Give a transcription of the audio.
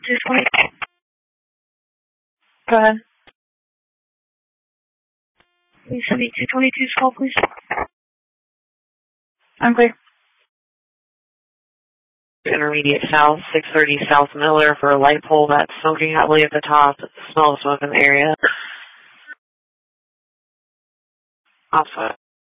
220. Go ahead. Please, 222 call, please. I'm clear. Intermediate South, 630 South Miller for a light pole that's smoking heavily at the top. Smell of smoke in the area. Offset.